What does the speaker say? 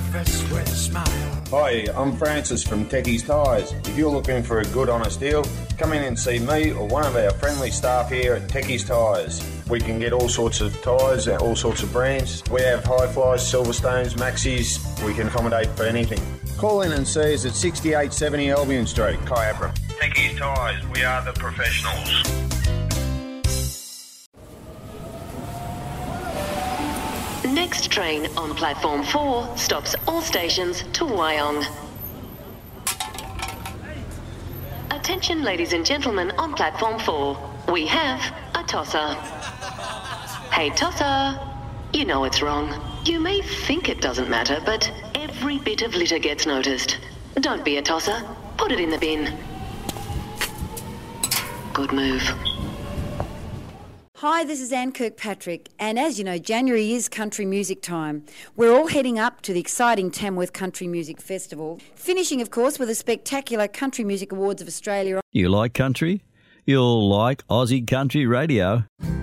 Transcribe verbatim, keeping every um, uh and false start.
face with a smile. Hi, I'm Francis from Techie's Tyres. If you're looking for a good, honest deal, come in and see me or one of our friendly staff here at Techie's Tyres. We can get all sorts of tyres and all sorts of brands. We have Hi-Flies, Silverstones, Maxis. We can accommodate for anything. Call in and see us at sixty-eight seventy Albion Street, Kyabram. Techie's Tyres, we are the professionals. Next train on platform four stops all stations to Wyong. Attention ladies and gentlemen on platform four. We have a tosser. Hey tosser, you know it's wrong. You may think it doesn't matter, but every bit of litter gets noticed. Don't be a tosser. Put it in the bin. Good move. Hi, this is Anne Kirkpatrick, and as you know, January is country music time. We're all heading up to the exciting Tamworth Country Music Festival, finishing, of course, with the spectacular Country Music Awards of Australia. You like country? You'll like Aussie Country Radio.